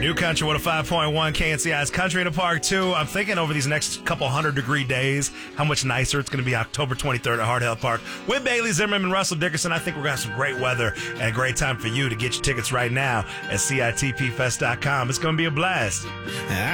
New Country with a 5.1 KNCI's Country in the Park, too. I'm thinking over these next couple 100-degree days how much nicer it's going to be October 23rd at Hard Health Park. With Bailey Zimmerman and Russell Dickerson, I think we're going to have some great weather and a great time for you to get your tickets right now at CITPfest.com. It's going to be a blast.